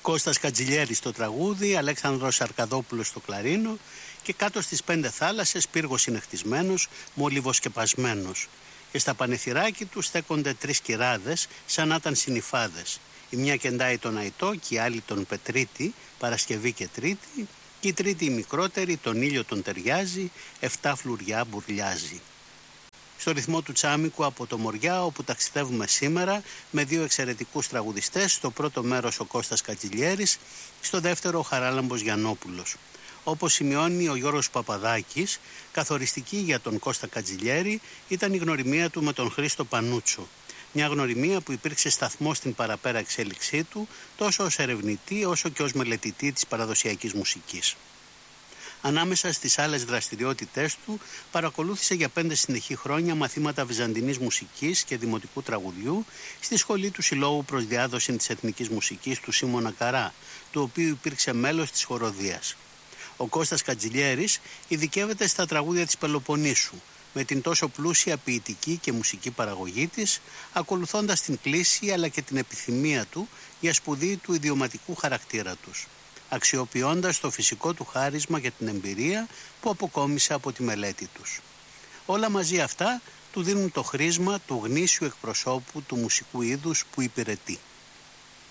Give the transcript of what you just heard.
Κώστας Κατζηλιέρης στο τραγούδι, Αλέξανδρος Αρκαδόπουλος στο κλαρίνο και κάτω στις 5 θάλασσες πύργος συνεχτισμένος, μολυβοσκεπασμένος. Και στα πανεθυράκι του στέκονται 3 κυράδες σαν να ήταν συνυφάδες. Η μια κεντάει τον Αϊτό και η άλλη τον Πετρίτη, Παρασκευή και Τρίτη, και η τρίτη η μικρότερη τον ήλιο τον ταιριάζει, 7 φλουριά μπουρλιάζει. Στο ρυθμό του Τσάμικου από το Μοριά, όπου ταξιδεύουμε σήμερα με 2 εξαιρετικούς τραγουδιστές, στο πρώτο μέρος ο Κώστας Κατζηλιέρης, στο δεύτερο ο Χαράλαμπος Γιαννόπουλος. Όπως σημειώνει ο Γιώργος Παπαδάκης, καθοριστική για τον Κώστα Κατζηλιέρη ήταν η γνωριμία του με τον Χρήστο Πανούτσο. Μια γνωριμία που υπήρξε σταθμό στην παραπέρα εξέλιξή του, τόσο ως ερευνητή όσο και ως μελετητή της παραδοσιακής μουσικής. Ανάμεσα στις άλλες δραστηριότητές του, παρακολούθησε για 5 συνεχή χρόνια μαθήματα βυζαντινής μουσικής και δημοτικού τραγουδιού στη σχολή του Συλλόγου προς διάδοση της εθνικής μουσικής του Σίμωνα Καρά, του οποίου υπήρξε μέλος της χοροδίας. Ο Κώστας Κατζηλιέρης ειδικεύεται στα τραγούδια της Πελοποννήσου, με την τόσο πλούσια ποιητική και μουσική παραγωγή της, ακολουθώντας την κλίση αλλά και την επιθυμία του για σπουδή του ιδιωματικού χαρακτήρα τους, αξιοποιώντας το φυσικό του χάρισμα για την εμπειρία που αποκόμισε από τη μελέτη τους. Όλα μαζί αυτά του δίνουν το χρήσμα του γνήσιου εκπροσώπου του μουσικού είδους που υπηρετεί.